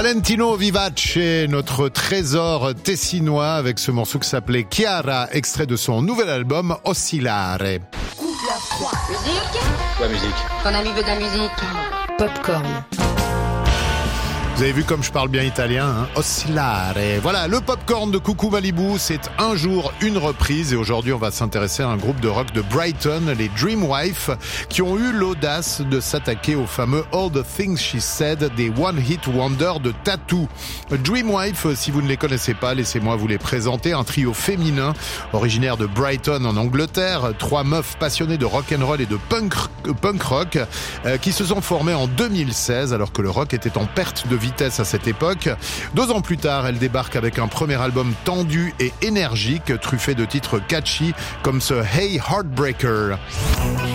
Valentino Vivace, notre trésor tessinois, avec ce morceau qui s'appelait Chiara, extrait de son nouvel album Oscillare. Musique ? Quoi, musique ? Ton ami veut de la musique. Popcorn. Vous avez vu comme je parle bien italien, hein? Oscillare. Voilà, le popcorn de Coucou Malibu, c'est un jour une reprise. Et aujourd'hui, on va s'intéresser à un groupe de rock de Brighton, les Dreamwife, qui ont eu l'audace de s'attaquer au fameux All the Things She Said des One Hit Wonder de Tattoo. Dreamwife, si vous ne les connaissez pas, laissez-moi vous les présenter. Un trio féminin, originaire de Brighton en Angleterre. 3 meufs passionnées de rock'n'roll et de punk rock, qui se sont formées en 2016, alors que le rock était en perte de vitesse à cette époque. 2 ans plus tard, elle débarque avec un premier album tendu et énergique, truffé de titres catchy comme ce Hey Heartbreaker.